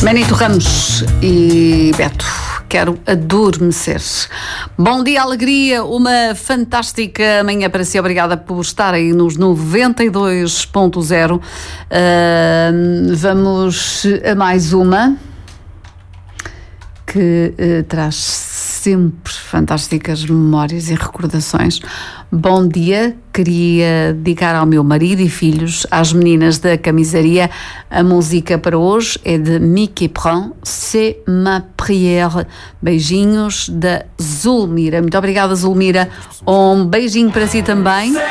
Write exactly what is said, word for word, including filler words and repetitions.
Benito Ramos e Beto, quero adormecer. Bom dia, alegria, uma fantástica manhã para si. Obrigada por estar aí nos noventa e dois ponto zero. Uh, vamos a mais uma que uh, traz sempre fantásticas memórias e recordações. Bom dia, queria dedicar ao meu marido e filhos, às meninas da camisaria. A música para hoje é de Mickey Pran, C'est ma prière. Beijinhos da Zulmira. Muito obrigada, Zulmira. Um beijinho para si também.